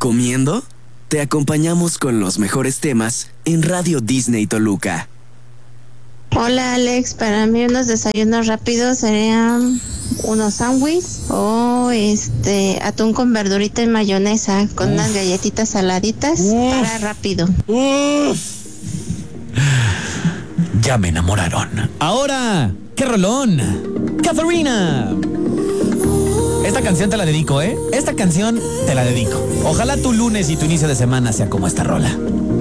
¿Comiendo? Te acompañamos con los mejores temas en Radio Disney Toluca. Hola Alex, para mí unos desayunos rápidos serían unos sándwiches o atún con verdurita y mayonesa con unas galletitas saladitas para rápido. Ya me enamoraron. Ahora, ¡qué rolón! ¡Katharina! Esta canción te la dedico, ¿eh? Esta canción te la dedico. Ojalá tu lunes y tu inicio de semana sea como esta rola.